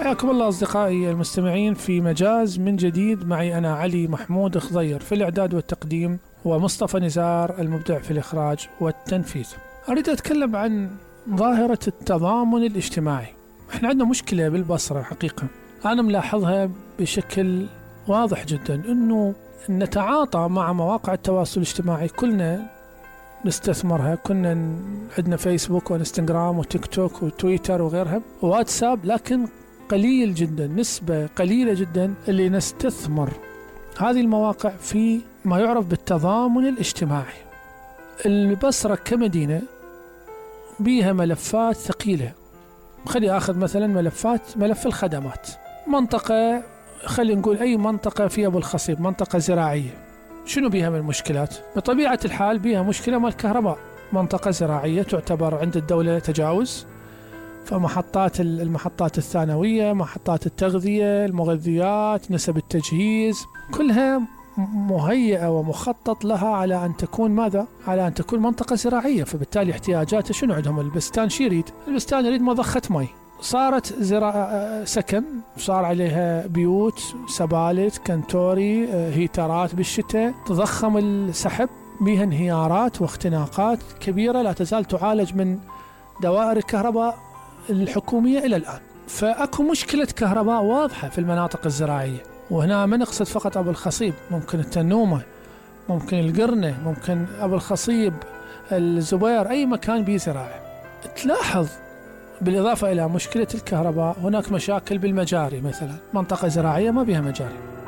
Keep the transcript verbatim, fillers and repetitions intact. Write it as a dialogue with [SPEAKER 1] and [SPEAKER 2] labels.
[SPEAKER 1] حياكم الله أصدقائي المستمعين في مجاز من جديد. معي أنا علي محمود خضير في الإعداد والتقديم، ومصطفى نزار المبدع في الإخراج والتنفيذ. أريد أتكلم عن ظاهرة التضامن الاجتماعي. إحنا عندنا مشكلة بالبصرة حقيقة، أنا ملاحظها بشكل واضح جدا، أنه نتعاطى مع مواقع التواصل الاجتماعي، كلنا نستثمرها، كنا عندنا فيسبوك وانستغرام وتيك توك وتويتر وغيرها وواتساب، لكن قليل جدا، نسبة قليلة جدا اللي نستثمر هذه المواقع في ما يعرف بالتضامن الاجتماعي. البصرة كمدينة بيها ملفات ثقيلة. خلي أخذ مثلا ملفات ملف الخدمات. منطقة، خلي نقول أي منطقة في أبو الخصيب، منطقة زراعية، شنو بيها من المشكلات؟ بطبيعة الحال بيها مشكلة مال الكهرباء. منطقة زراعية تعتبر عند الدولة تجاوز، فمحطات المحطات الثانوية، محطات التغذية، المغذيات، نسب التجهيز، كلها مهيئة ومخطط لها على أن تكون ماذا؟ على أن تكون منطقة زراعية. فبالتالي احتياجاتها شنو عندهم؟ البستان شي يريد؟ البستان يريد مضخة مي. صارت زراعة سكن، صار عليها بيوت، سبالت، كنتوري، هيترات بالشتاء، تضخم السحب، بها انهيارات واختناقات كبيرة لا تزال تعالج من دوائر الكهرباء الحكومية إلى الآن. فأكو مشكلة كهرباء واضحة في المناطق الزراعية، وهنا ما نقصد فقط أبو الخصيب، ممكن التنومة، ممكن القرنة، ممكن أبو الخصيب، الزبير، أي مكان به زراعة. تلاحظ بالإضافة إلى مشكلة الكهرباء هناك مشاكل بالمجاري. مثلا منطقة زراعية ما بها مجاري،